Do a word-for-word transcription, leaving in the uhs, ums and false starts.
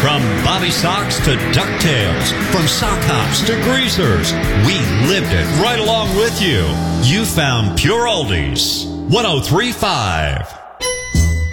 From Bobby Socks to DuckTales, from sock hops to greasers, we lived it right along with you. You found Pure Oldies, one oh three point five.